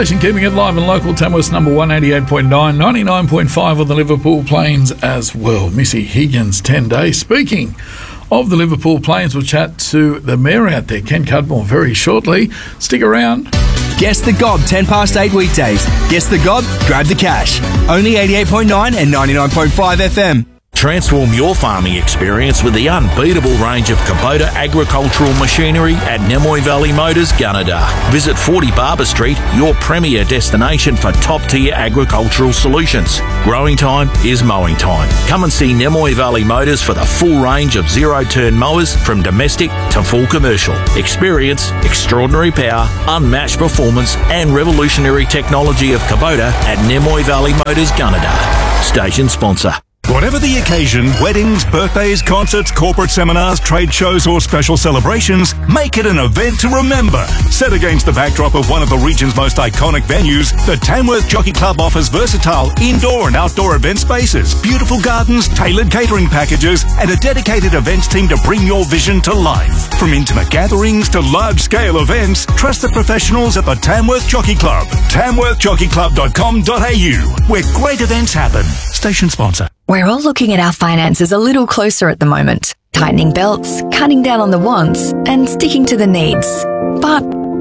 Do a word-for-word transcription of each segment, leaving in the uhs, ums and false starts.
station keeping it live and local. Tamworth's number one, eighty-eight point nine, ninety-nine point five on the Liverpool Plains as well. Missy Higgins, ten days. Speaking of the Liverpool Plains, we'll chat to the mayor out there, Ken Cudmore, very shortly. Stick around. Guess the Gob, ten past eight weekdays. Guess the Gob, grab the cash. Only eighty-eight point nine and ninety-nine point five F M. Transform your farming experience with the unbeatable range of Kubota agricultural machinery at Nemoy Valley Motors, Gunnedah. Visit forty Barber Street, your premier destination for top-tier agricultural solutions. Growing time is mowing time. Come and see Nemoy Valley Motors for the full range of zero-turn mowers from domestic to full commercial. Experience, extraordinary power, unmatched performance and revolutionary technology of Kubota at Nemoy Valley Motors, Gunnedah. Station sponsor. Whatever the occasion, weddings, birthdays, concerts, corporate seminars, trade shows or special celebrations, make it an event to remember. Set against the backdrop of one of the region's most iconic venues, the Tamworth Jockey Club offers versatile indoor and outdoor event spaces, beautiful gardens, tailored catering packages and a dedicated events team to bring your vision to life. From intimate gatherings to large-scale events, trust the professionals at the Tamworth Jockey Club. tamworth jockey club dot com dot a u, where great events happen. Station sponsor. We're all looking at our finances a little closer at the moment, tightening belts, cutting down on the wants, and sticking to the needs. But,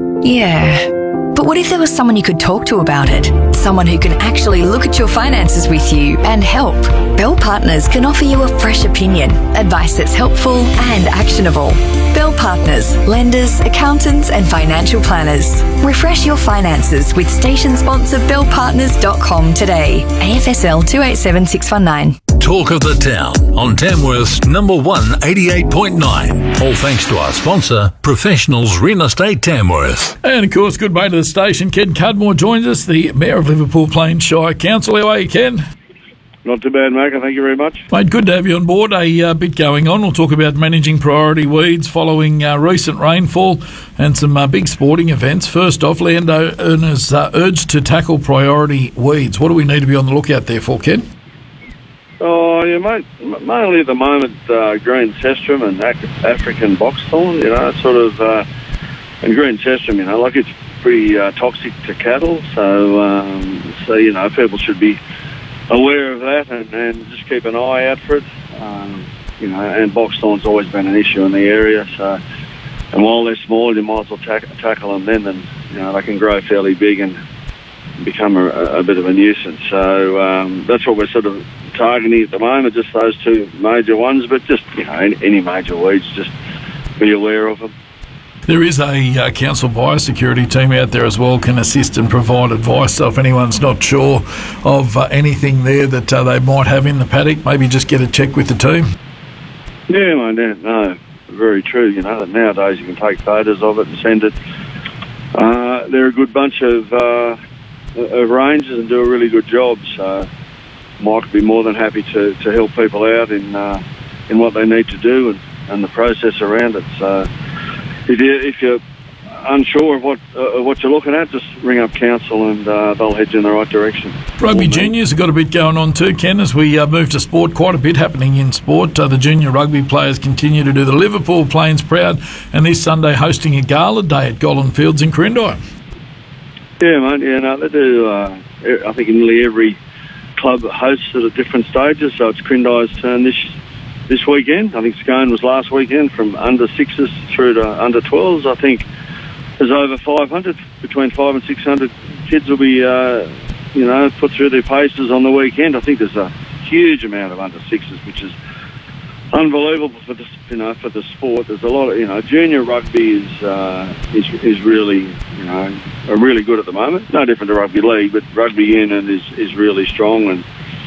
yeah. But what if there was someone you could talk to about it? Someone who can actually look at your finances with you and help. Bell Partners can offer you a fresh opinion, advice that's helpful and actionable. Bell Partners, lenders, accountants and financial planners. Refresh your finances with station sponsor bell partners dot com today. A F S L two eight seven six one nine. Talk of the town on Tamworth's number one, eighty-eight point nine. All thanks to our sponsor, Professionals Real Estate Tamworth. And of course, good mate of the station, Ken Cudmore joins us, the Mayor of Liverpool Plains Shire Council. How are you, Ken? Not too bad, Mark. Thank you very much. Mate, good to have you on board. A uh, bit going on. We'll talk about managing priority weeds following uh, recent rainfall and some uh, big sporting events. First off, land owners uh, urged to tackle priority weeds. What do we need to be on the lookout there for, Ken? Oh, yeah, mate. Mainly at the moment, uh, green cestrum and Ac- African boxthorn, you know, sort of, uh, and green cestrum, you know, like it's pretty uh, toxic to cattle. So, um, so you know, people should be aware of that and, and just keep an eye out for it. Um, you know, and boxthorn's always been an issue in the area. So, and while they're small, you might as well tack- tackle them then, and you know, they can grow fairly big and become a, a bit of a nuisance. So um, that's what we're sort of targeting at the moment, just those two major ones. But just, you know, any, any major weeds, just be aware of them. There is a uh, council biosecurity team out there as well, can assist and provide advice. So if anyone's not sure of uh, anything there that uh, they might have in the paddock, maybe just get a check with the team. Yeah, mate, no, no, very true. You know, that nowadays you can take photos of it and send it. Uh, they're a good bunch of, uh, of rangers and do a really good job. So Mike would be more than happy to, to help people out in uh, in what they need to do and, and the process around it. So if, you, if you're unsure of what uh, what you're looking at, just ring up council and uh, they'll head you in the right direction. Rugby juniors have got a bit going on too, Ken, as we uh, move to sport. Quite a bit happening in sport. Uh, the junior rugby players continue to do the Liverpool Plains proud, and this Sunday hosting a gala day at Golden Fields in Corindai. Yeah, mate. Yeah, no, they do. Uh, I think nearly every club hosts at different stages, so it's Corindai's turn this this weekend. I think Scone was last weekend, from under sixes through to under twelves. I think there's over five hundred, between five and six hundred kids will be, uh, you know, put through their paces on the weekend. I think there's a huge amount of under sixes, which is unbelievable for the, you know, for the sport. There's a lot of, you know, junior rugby is uh, is is really, you know, are really good at the moment. No different to rugby league, but rugby union is, is really strong, and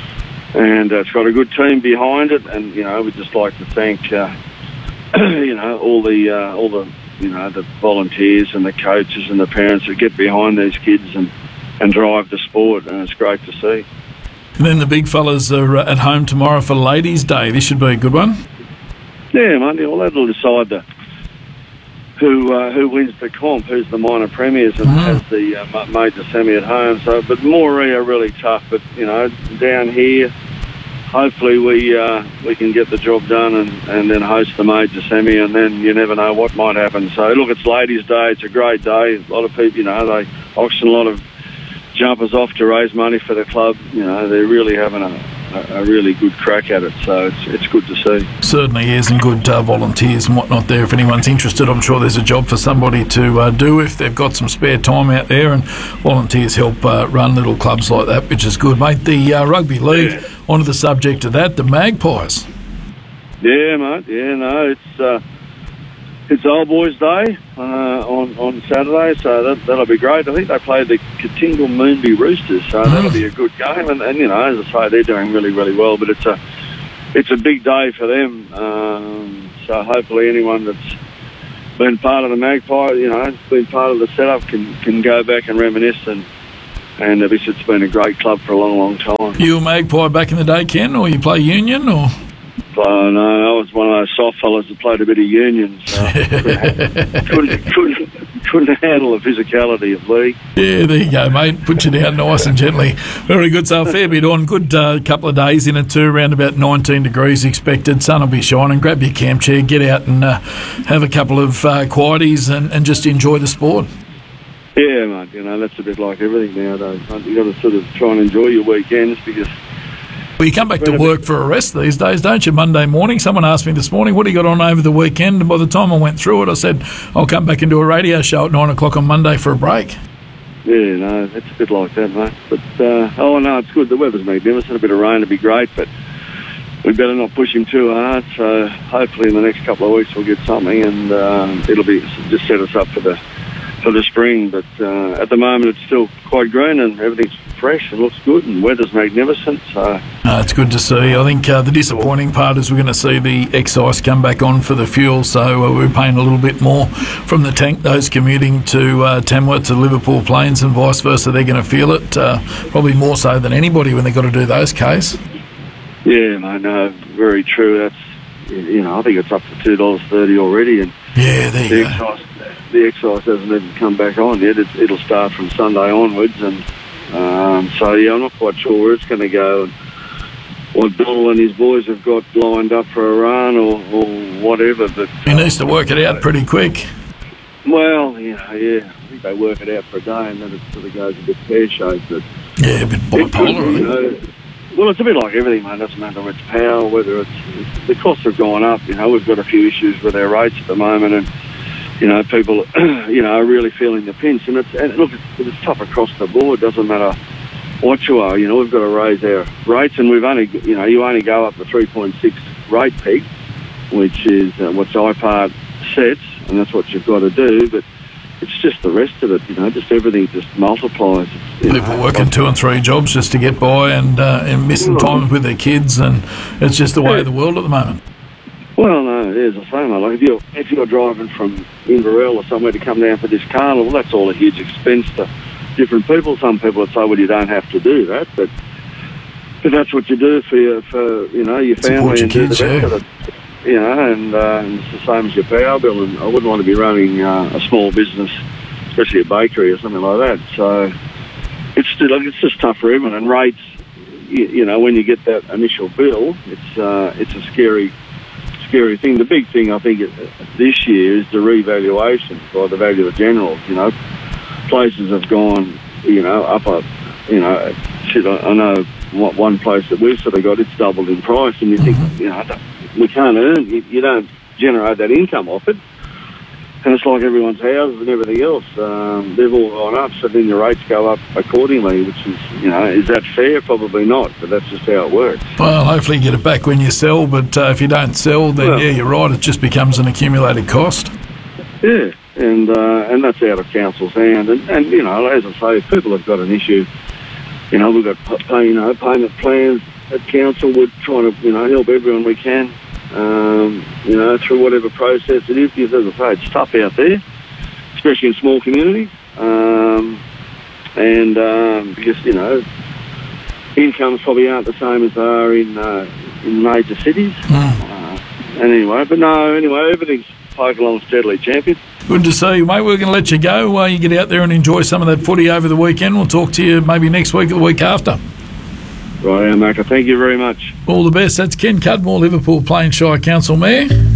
and uh, it's got a good team behind it. And you know, we'd just like to thank, uh, you know, all the uh, all the you know the volunteers and the coaches and the parents that get behind these kids and and drive the sport. And it's great to see. And then the big fellas are at home tomorrow for Ladies' Day. This should be a good one. Yeah, mate. Well, that'll decide the, who uh, who wins the comp, who's the minor premiers, and mm. has the uh, major semi at home. So, but Moree are really tough. But you know, down here, hopefully we uh, we can get the job done and, and then host the major semi, and then you never know what might happen. So, look, it's Ladies' Day. It's a great day. A lot of people, you know, they auction a lot of jumpers off to raise money for the club. You know, they're really having a, a, a really good crack at it, so it's it's good to see. Certainly is, and good uh, volunteers and whatnot there. If anyone's interested, I'm sure there's a job for somebody to uh, do if they've got some spare time out there, and volunteers help uh, run little clubs like that, which is good, mate. The uh, rugby league, yeah. Onto the subject of that, the Magpies. Yeah, mate. Yeah, no, it's uh, it's Old Boys Day uh, on on Saturday, so that, that'll be great. I think they play the Katingal Moonby Roosters, so mm. that'll be a good game. And, and you know, as I say, they're doing really, really well. But it's a it's a big day for them. Um, so hopefully, anyone that's been part of the Magpie, you know, been part of the setup, can can go back and reminisce and. And uh, it's been a great club for a long, long time. You a Magpie back in the day, Ken, or you play Union, or? Oh, no, I was one of those soft fellas that played a bit of Union, so couldn't, couldn't, couldn't, couldn't handle the physicality of league. Yeah, there you go, mate. Put you down nice and gently. Very good. So a fair bit on. Good uh, couple of days in it too, around about nineteen degrees expected. Sun will be shining. Grab your camp chair, get out and uh, have a couple of uh, quieties and, and just enjoy the sport. Yeah, mate, you know, that's a bit like everything nowadays. You've got to sort of try and enjoy your weekends because... Well, you come back to work for a rest these days, don't you, Monday morning? Someone asked me this morning, what do you got on over the weekend? And by the time I went through it, I said, I'll come back and do a radio show at nine o'clock on Monday for a break. Yeah, no, it's a bit like that, mate. But, uh, oh, no, it's good. The weather's magnificent. A bit of rain would be great, but we better not push him too hard. So hopefully in the next couple of weeks we'll get something and uh, it'll be just set us up for the... for the spring, but uh, at the moment it's still quite green and everything's fresh and looks good and weather's magnificent. So uh, it's good to see. I think uh, the disappointing part is we're going to see the excise come back on for the fuel, so uh, we're paying a little bit more from the tank. Those commuting to uh, Tamworth to Liverpool Plains and vice versa, they're going to feel it uh, probably more so than anybody when they've got to do those Ks. Yeah, I know, very true. That's, you know, I think it's up to two dollars thirty already, and yeah, there the you excise, go. The excise hasn't even come back on yet. It, it'll start from Sunday onwards, and um, so yeah, I'm not quite sure where it's going to go and what Bill and his boys have got lined up for Iran or, or whatever. But he uh, needs to work it out pretty quick. Well, yeah, yeah, I think they work it out for a day, and then it sort of goes a bit pear-shaped. But yeah, a bit bipolar. You know, well, it's a bit like everything, mate. It doesn't matter whether it's power, whether it's, it's the costs have gone up. You know, we've got a few issues with our rates at the moment, and you know, people, you know, are really feeling the pinch. And it's and look, it's, it's tough across the board. Doesn't matter what you are. You know, we've got to raise our rates, and we've only, you know, you only go up the three point six rate peak, which is uh, what I P A R sets, and that's what you've got to do. But it's just the rest of it, you know, just everything just multiplies. People know, working two and three jobs just to get by and, uh, and missing time with their kids, and it's just the way yeah. of the world at the moment. Well, no, it is the same. Like if you're, if you're driving from Inverell or somewhere to come down for this carnival, that's all a huge expense to different people. Some people would say, well, you don't have to do that, but but that's what you do for your, for, you know, your family and do the rest of it. You know, and, uh, and it's the same as your power bill, and I wouldn't want to be running uh, a small business, especially a bakery or something like that. So it's still, like, it's just tough for everyone. And rates, you, you know, when you get that initial bill, it's uh, it's a scary, scary thing. The big thing I think this year is the revaluation by the Valuer Generals. You know, places have gone, you know, up a, you know, shit. I, I know one place that we've sort of got, it's doubled in price, and you think, you know, we can't earn, you, you don't generate that income off it. And it's like everyone's houses and everything else. Um, they've all gone up, so then your rates go up accordingly, which is, you know, is that fair? Probably not, but that's just how it works. Well, hopefully you get it back when you sell, but uh, if you don't sell, then, well, yeah, you're right, it just becomes an accumulated cost. Yeah, and uh, and that's out of council's hand. And, and, you know, as I say, if people have got an issue, you know, we've got pay, you know, payment plans at council. We're trying to, you know, help everyone we can. Um, you know, through whatever process it is, because as I say, it's tough out there, especially in small communities, um, and um, because, you know, incomes probably aren't the same as they are in uh, in major cities. Mm. Uh, and anyway, but no, anyway, everything's poking along steadily, champion. Good to see you, mate. We're going to let you go while you get out there and enjoy some of that footy over the weekend. We'll talk to you maybe next week or the week after. Right, Marco. Thank you very much. All the best. That's Ken Cudmore, Liverpool Plains Shire Council Mayor.